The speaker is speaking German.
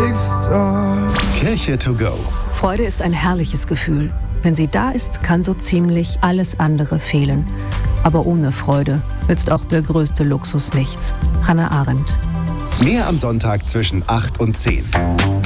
Kirche to go. Freude ist ein herrliches Gefühl. Wenn sie da ist, kann so ziemlich alles andere fehlen. Aber ohne Freude nützt auch der größte Luxus nichts. Hannah Arendt. Mehr am Sonntag zwischen 8 und 10.